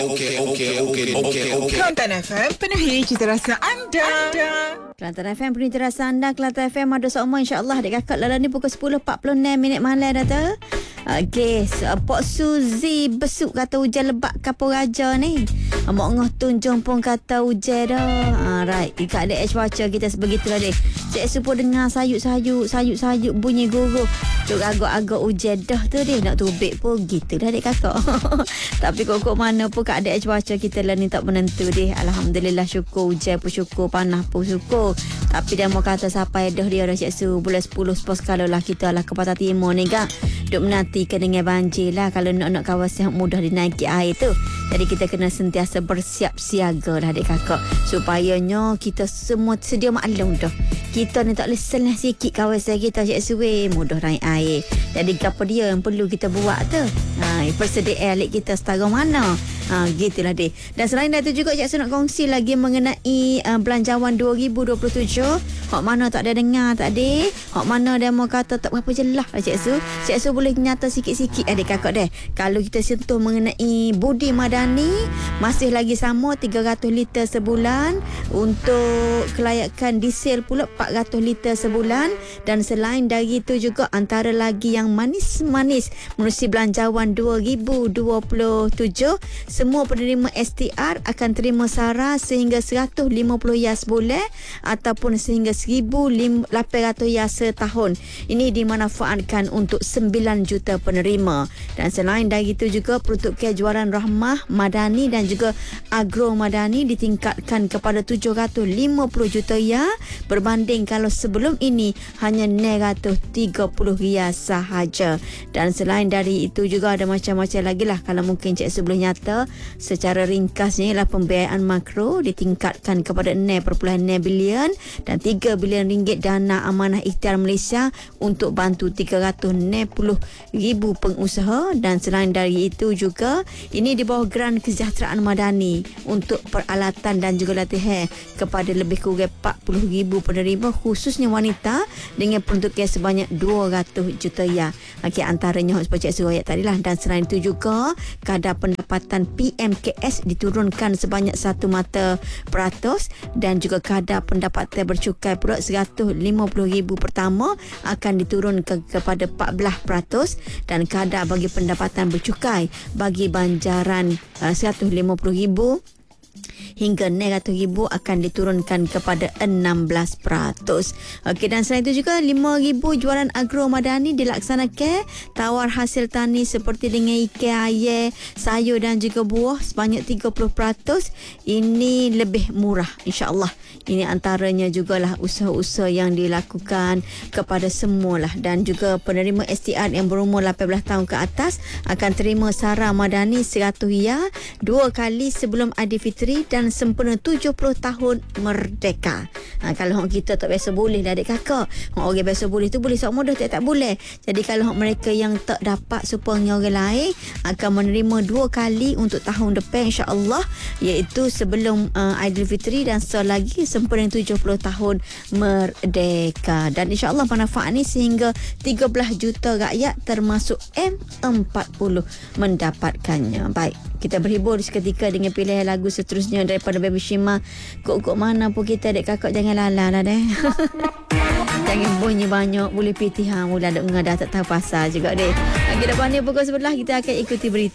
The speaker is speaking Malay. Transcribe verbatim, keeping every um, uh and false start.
Okey, okey, okey, okey, okey. Kelantan F M penuhi cita rasa anda. Kelantan F M penuhi cita rasa anda. Kelantan F M ada seumur insyaAllah. Adik kakak Lala ni pukul sepuluh empat puluh enam minit malam dah tu. Okey, so, Pok Suzy besuk kata hujan lebat kapur raja ni. Mak ngah tunjung pun kata hujan dah. Ha, right. Ikat adik H baca kita sebegitulah dek. Cik Supo dengar sayuk-sayuk, sayuk-sayuk bunyi guru. Cuk agak-agak hujan dah tu dek. Nak tubik pun gitu dah adik kakak. Tapi kok-kok mana pun kat adik H baca kita lah ni tak menentu deh. Alhamdulillah syukur hujan pun syukur, panas pun syukur. Tapi dia mau kata sampai dah dia dah Cik Su bulan sepuluh sepuluh kalau lah kita lah ke Pantai Timur ni kan. Duk menantikan dengan banjir lah kalau nak-nak kawasan mudah dinaiki air tu. Jadi kita kena sentiasa bersiap siaga lah adik kakak. Supayanya kita semua sedia maklum dah. Kita ni tak boleh senang sikit kawasan kita Cik Su mudah naik air. Jadi apa dia yang perlu kita buat tu? Ha, persediaan air kita setara mana? Ha, gitulah deh. Dan selain itu juga Cik Su nak kongsi lagi mengenai uh, belanjawan dua ribu dua puluh tujuh. Hak mana tak ada dengar tak ada. Hak mana dia mau kata tak berapa jelas lah Cik Su. Cik Su boleh nyata sikit-sikit adik kakak deh. Kalau kita sentuh mengenai budi madani masih lagi sama tiga ratus liter sebulan. Untuk kelayakan diesel pula empat ratus liter sebulan. Dan selain dari itu juga antara lagi yang manis-manis menerusi belanjawan dua ribu dua puluh tujuh, semua penerima S T R akan terima sara sehingga seratus lima puluh riyal sebulan ataupun sehingga seribu lapan ratus riyal setahun. Ini dimanfaatkan untuk sembilan juta penerima. Dan selain dari itu juga peruntuk kejuaraan rahmah madani dan juga agro madani ditingkatkan kepada tujuh ratus lima puluh juta riyal berbanding kalau sebelum ini hanya enam ratus tiga puluh riyal sahaja. Dan selain dari itu juga ada macam-macam lagi lah. Kalau mungkin Cik Su boleh nyata secara ringkasnya ialah pembiayaan makro ditingkatkan kepada enam perpuluhan enam bilion dan tiga bilion ringgit dana amanah ikhtiar Malaysia untuk bantu tiga ratus enam puluh ribu pengusaha. Dan selain dari itu juga ini di bawah Geran Kesejahteraan Madani untuk peralatan dan juga latihan kepada lebih kurang empat puluh ribu penerima khususnya wanita dengan peruntukan sebanyak dua ratus juta riyal. Okey, antaranya seperti Cik Su ayat tadi lah. Dan selain itu juga kadar pendapatan P M K S diturunkan sebanyak satu mata peratus dan juga kadar pendapatan bercukai pula seratus lima puluh ribu pertama akan diturunkan kepada empat belas peratus dan kadar bagi pendapatan bercukai bagi banjaran uh, seratus lima puluh ribu hingga enam ratus ribu akan diturunkan kepada enam belas peratus. Okey, dan selain itu juga lima ribu jualan agro madani dilaksanakan. Tawar hasil tani seperti dengan ikan air, sayur dan juga buah sebanyak tiga puluh peratus. Ini lebih murah insya-Allah. Ini antaranya jugalah usaha-usaha yang dilakukan kepada semualah. Dan juga penerima S T R yang berumur lapan belas tahun ke atas akan terima sara madani seratus riyal dua kali sebelum Aidilfitri dan sempena tujuh puluh tahun merdeka. Ha, kalau orang kita tak biasa boleh lah adik kakak. Orang biasa boleh tu boleh sok mudah tak tak boleh. Jadi kalau mereka yang tak dapat supaya orang lain akan menerima dua kali untuk tahun depan insya-Allah, iaitu sebelum uh, Aidilfitri dan selagi sempena tujuh puluh tahun merdeka. Dan insya-Allah manfaat ni sehingga tiga belas juta rakyat termasuk M empat puluh mendapatkannya. Baik, kita berhibur seketika dengan pilihan lagu seterusnya daripada Baby Shima. Kok-kok mana pun kita adik kakak jangan lala lah deh. Jangan bunyi banyak boleh pitih ha mula ada dengar dah tak tahu pasal juga deh. Lagi depan ni pukul sebelah kita akan ikuti berita.